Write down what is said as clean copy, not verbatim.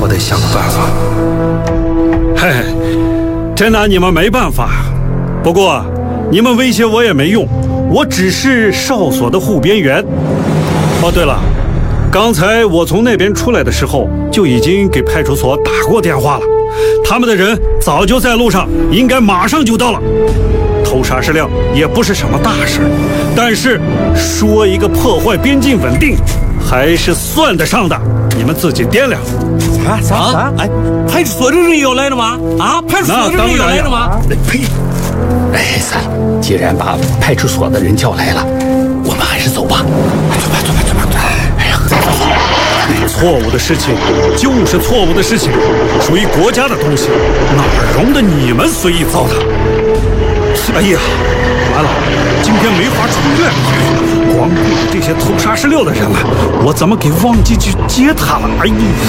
我得想个办法。 嘿，这拿你们没办法。不过你们威胁我也没用，我只是哨所的护边员。哦，对了，刚才我从那边出来的时候，就已经给派出所打过电话了，他们的人早就在路上，应该马上就到了。偷砂石料也不是什么大事，但是说一个破坏边境稳定，还是算得上的。你们自己掂量。 啥？哎，派出所的人要来了吗？啊，派出所的人要来了吗？ 呸！哎，算了，既然把派出所的人叫来了，我们还是走吧。走吧。哎呀， 错误的事情就是错误的事情，属于国家的东西，哪容得你们随意糟蹋？哎呀，完了，今天没法出院，光顾着这些偷砂石料的人了，我怎么给忘记去接他了？哎呀！